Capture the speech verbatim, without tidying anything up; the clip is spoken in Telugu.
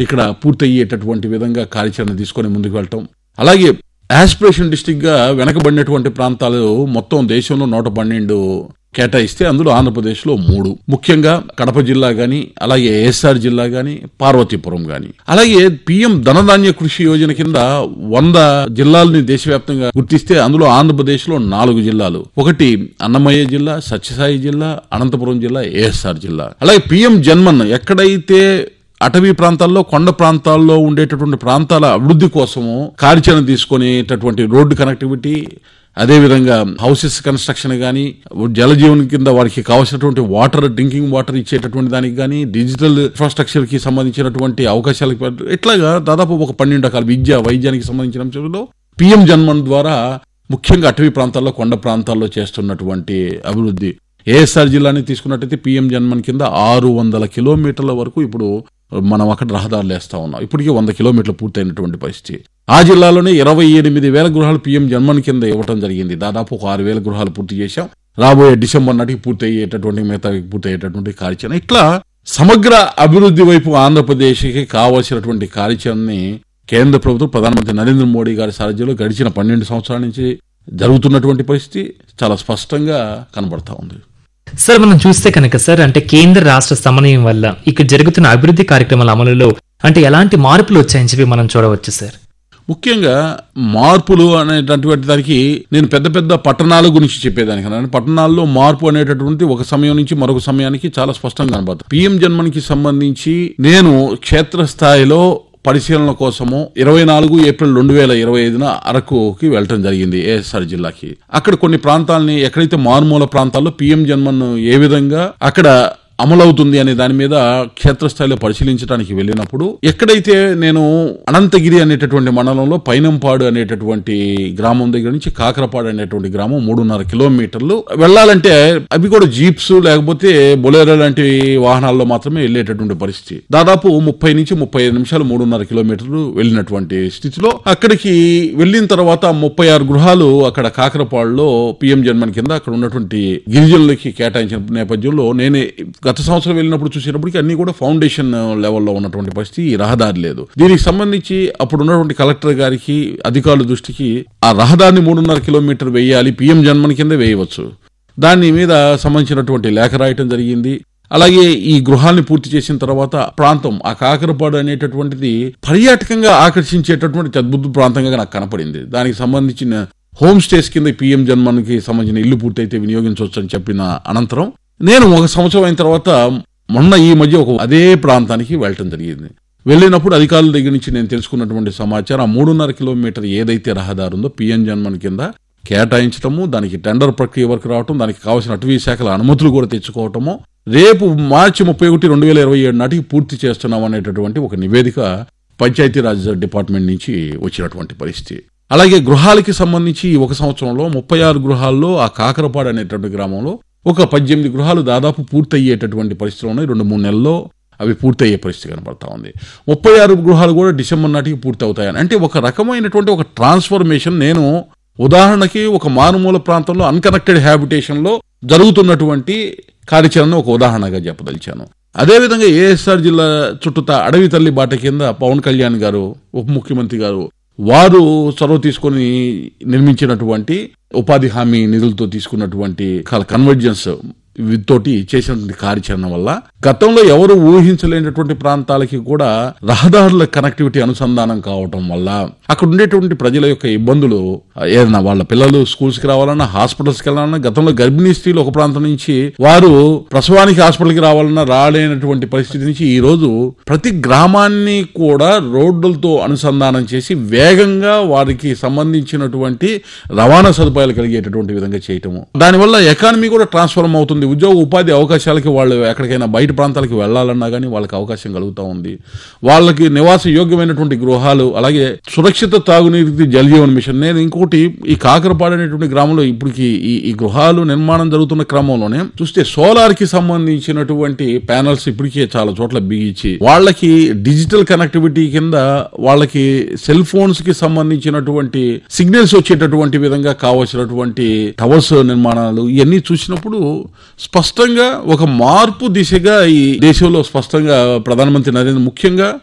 ఇక్కడ పూర్తయ్యేటటువంటి విధంగా కార్యాచరణ తీసుకొని ముందుకు వెళ్ళటం. అలాగే యాస్పిరేషన్ డిస్ట్రిక్ట్ గా వెనకబడినటువంటి ప్రాంతాలు మొత్తం దేశంలో నూట పన్నెండు కేటాయిస్తే అందులో ఆంధ్రప్రదేశ్ లో మూడు, ముఖ్యంగా కడప జిల్లా గాని, అలాగే ఏఎస్ఆర్ జిల్లా గాని, పార్వతీపురం గాని. అలాగే పిఎం ధనధాన్య కృషి యోజన కింద వంద జిల్లాలని దేశవ్యాప్తంగా గుర్తిస్తే అందులో ఆంధ్రప్రదేశ్ లో నాలుగు జిల్లాలు, ఒకటి అన్నమయ్య జిల్లా, సత్యసాయి జిల్లా, అనంతపురం జిల్లా, ఏఎస్ఆర్ జిల్లా. అలాగే పిఎం జన్మన్ ఎక్కడైతే అటవీ ప్రాంతాల్లో, కొండ ప్రాంతాల్లో ఉండేటటువంటి ప్రాంతాల అభివృద్ధి కోసము కార్యాచరణ తీసుకునేటటువంటి రోడ్డు కనెక్టివిటీ, అదేవిధంగా హౌసెస్ కన్స్ట్రక్షన్ గానీ, జలజీవన్ కింద వారికి కావాల్సినటువంటి వాటర్, డ్రింకింగ్ వాటర్ ఇచ్చేటటువంటి దానికి గానీ, డిజిటల్ ఇన్ఫ్రాస్ట్రక్చర్ కి సంబంధించినటువంటి అవకాశాలకు, ఇట్లాగా దాదాపు ఒక పన్నెండు రకాల విద్య, వైద్యానికి సంబంధించిన అంశంలో పిఎం జన్మన్ ద్వారా ముఖ్యంగా అటవీ ప్రాంతాల్లో, కొండ ప్రాంతాల్లో చేస్తున్నటువంటి అభివృద్ధి. ఏఎస్ఆర్ జిల్లాని తీసుకున్నట్టయితే పిఎం జన్మన్ కింద ఆరు వందల కిలోమీటర్ల వరకు ఇప్పుడు మనం అక్కడ రహదారులు వేస్తా ఉన్నాం. ఇప్పటికీ వంద కిలోమీటర్లు పూర్తయినటువంటి పరిస్థితి. ఆ జిల్లాలోనే ఇరవై ఎనిమిది వేల గృహాలు పిఎం జన్మన్ కింద ఇవ్వడం జరిగింది. దాదాపు ఒక ఆరు వేల గృహాలు పూర్తి చేశాం. రాబోయే డిసెంబర్ నాటికి పూర్తి అయ్యేటటువంటి, మిగతా పూర్తి అయ్యేటటువంటి కార్యాచరణ. ఇట్లా సమగ్ర అభివృద్ధి వైపు ఆంధ్రప్రదేశ్కి కావాల్సినటువంటి కార్యాచరణని కేంద్ర ప్రభుత్వం ప్రధానమంత్రి నరేంద్ర మోడీ గారి సారథ్యంలో గడిచిన పన్నెండు సంవత్సరాల నుంచి జరుగుతున్నటువంటి పరిస్థితి చాలా స్పష్టంగా కనబడతా ఉంది. సార్, మనం చూస్తే కనుక సార్, అంటే కేంద్ర రాష్ట్ర సమన్వయం వల్ల ఇక్కడ జరుగుతున్న అభివృద్ధి కార్యక్రమాల అమలులో అంటే ఎలాంటి మార్పులు వచ్చాయని చెప్పి మనం చూడవచ్చు సార్? ముఖ్యంగా మార్పులు అనేటటువంటి దానికి నేను పెద్ద పెద్ద పట్టణాల గురించి చెప్పేదానికి, పట్టణాల్లో మార్పు అనేటటువంటి ఒక సమయం నుంచి మరొక సమయానికి చాలా స్పష్టంగా కనబడుతుంది. పిఎం జన్మన్ కి సంబంధించి నేను క్షేత్రస్థాయిలో పరిశీలన కోసము ఇరవై నాలుగు ఏప్రిల్ రెండు వేల ఇరవై ఐదున అరకుకి వెళ్ళటం జరిగింది, ఏఎస్ఆర్ జిల్లాకి. అక్కడ కొన్ని ప్రాంతాలని, ఎక్కడైతే మారుమూల ప్రాంతాల్లో పిఎం జన్మన్ ఏ విధంగా అక్కడ అమలవుతుంది అనే దాని మీద క్షేత్రస్థాయిలో పరిశీలించడానికి వెళ్ళినప్పుడు, ఎక్కడైతే నేను అనంతగిరి అనేటటువంటి మండలంలో పైనంపాడు అనేటటువంటి గ్రామం దగ్గర నుంచి కాకరపాడు అనేటువంటి గ్రామం మూడున్నర కిలోమీటర్లు వెళ్లాలంటే అవి కూడా జీప్స్ లేకపోతే బొలేరో లాంటి వాహనాల్లో మాత్రమే వెళ్లేటటువంటి పరిస్థితి. దాదాపు ముప్పై నుంచి ముప్పై ఐదు నిమిషాలు మూడున్నర కిలోమీటర్లు వెళ్లినటువంటి స్థితిలో అక్కడికి వెళ్లిన తర్వాత ముప్పై ఆరు గృహాలు అక్కడ కాకరపాడులో పిఎం జన్మన్ కింద అక్కడ ఉన్నటువంటి గిరిజనులకి కేటాయించిన నేపథ్యంలో నేనే గత సంవత్సరం వెళ్ళినప్పుడు చూసినప్పటికీ అన్ని కూడా ఫౌండేషన్ లెవెల్లో ఉన్నటువంటి పరిస్థితి, రహదారి లేదు. దీనికి సంబంధించి అప్పుడు ఉన్నటువంటి కలెక్టర్ గారికి, అధికారుల దృష్టికి ఆ రహదారిని మూడున్నర కిలోమీటర్ వేయాలి, పిఎం జన్మన్ కింద వేయవచ్చు, దాని మీద సంబంధించినటువంటి లేఖ రాయటం జరిగింది. అలాగే ఈ గృహాన్ని పూర్తి చేసిన తర్వాత ప్రాంతం, ఆ కాకరపాడు అనేటటువంటిది పర్యాటకంగా ఆకర్షించేటటువంటి అద్భుత ప్రాంతంగా నాకు కనపడింది. దానికి సంబంధించిన హోమ్ స్టేస్ కింద పిఎం జన్మన్ కి సంబంధించిన ఇల్లు పూర్తయితే వినియోగించవచ్చు అని చెప్పిన అనంతరం నేను ఒక సంవత్సరం అయిన తర్వాత మొన్న ఈ మధ్య ఒక అదే ప్రాంతానికి వెళ్ళటం జరిగింది. వెళ్ళినప్పుడు అధికారుల దగ్గర నుంచి నేను తెలుసుకున్నటువంటి సమాచారం, ఆ మూడున్నర కిలోమీటర్ ఏదైతే రహదారి ఉందో పిఎం జన్మన్ కింద కేటాయించడము, దానికి టెండర్ ప్రక్రియ వరకు రావటం, దానికి కావాల్సిన అటవీ శాఖల అనుమతులు కూడా తెచ్చుకోవటము, రేపు మార్చి ముప్పై ఒకటి రెండు వేల ఇరవై ఏడు నాటికి పూర్తి చేస్తున్నాం అనేటటువంటి ఒక నివేదిక పంచాయతీరాజ్ డిపార్ట్మెంట్ నుంచి వచ్చినటువంటి పరిస్థితి. అలాగే గృహాలకి సంబంధించి ఒక సంవత్సరంలో ముప్పై ఆరు గృహాల్లో ఆ కాకరపాడు అనేటువంటి గ్రామంలో ఒక పద్దెనిమిది గృహాలు దాదాపు పూర్తయ్యేటటువంటి పరిస్థితులు ఉన్నాయి. రెండు మూడు నెలల్లో అవి పూర్తయ్యే పరిస్థితి కనబడతా ఉంది. ముప్పై ఆరు గృహాలు కూడా డిసెంబర్ నాటికి పూర్తి అవుతాయని, అంటే ఒక రకమైనటువంటి ఒక ట్రాన్స్ఫర్మేషన్. నేను ఉదాహరణకి ఒక మారుమూల ప్రాంతంలో అన్కనెక్టెడ్ హ్యాబిటేషన్ లో జరుగుతున్నటువంటి కార్యాచరణ ఒక ఉదాహరణగా చెప్పదలిచాను. అదేవిధంగా ఏఎస్ఆర్ జిల్లా చుట్టూతా అడవి తల్లి బాట కింద పవన్ కళ్యాణ్ గారు, ఉప ముఖ్యమంత్రి గారు, వారు చొరవ తీసుకుని నిర్మించినటువంటి ఉపాధి హామీ నిధులతో తీసుకున్నటువంటి కన్వర్జెన్స్ తోటి చేసినటువంటి కార్యాచరణ వల్ల గతంలో ఎవరు ఊహించలేనటువంటి ప్రాంతాలకి కూడా రహదారుల కనెక్టివిటీ అనుసంధానం కావటం వల్ల అక్కడ ఉండేటువంటి ప్రజల యొక్క ఇబ్బందులు, ఏదైనా వాళ్ళ పిల్లలు స్కూల్స్ కి రావాలన్నా, హాస్పిటల్స్ కి వెళ్ళాలన్నా, గతంలో గర్భిణీ స్త్రీలు ఒక ప్రాంతం నుంచి వారు ప్రసవానికి హాస్పిటల్కి రావాలన్నా రాలేనటువంటి పరిస్థితి నుంచి ఈ రోజు ప్రతి గ్రామాన్ని కూడా రోడ్లతో అనుసంధానం చేసి వేగంగా వారికి సంబంధించినటువంటి రవాణా సదుపాయాలు కలిగేటటువంటి విధంగా చేయటము, దానివల్ల ఎకానమీ కూడా ట్రాన్స్ఫార్మ్ అవుతుంది. ఉద్యోగ ఉపాధి అవకాశాలకి వాళ్ళు ఎక్కడికైనా బయట ప్రాంతాలకు వెళ్లాలన్నా కానీ వాళ్ళకి అవకాశం కలుగుతూ ఉంది. వాళ్ళకి నివాస యోగ్యమైనటువంటి గృహాలు, అలాగే సురక్షిత తాగునీటి జలజీవన్ మిషన్. నేను ఇంకోటి, ఈ కాకరపాడు అనేటువంటి గ్రామంలో ఇప్పటికి ఈ ఈ గృహాలు నిర్మాణం జరుగుతున్న క్రమంలోనే చూస్తే సోలార్ కి సంబంధించినటువంటి ప్యానల్స్ ఇప్పటికే చాలా చోట్ల బిగించి వాళ్ళకి డిజిటల్ కనెక్టివిటీ కింద వాళ్ళకి సెల్ ఫోన్స్ కి సంబంధించినటువంటి సిగ్నల్స్ వచ్చేటటువంటి విధంగా కావాల్సినటువంటి టవర్స్ నిర్మాణాలు, ఇవన్నీ చూసినప్పుడు స్పష్టంగా ఒక మార్పు దిశగా ఈ దేశంలో స్పష్టంగా ప్రధానమంత్రి నరేంద్ర ముఖ్యంగా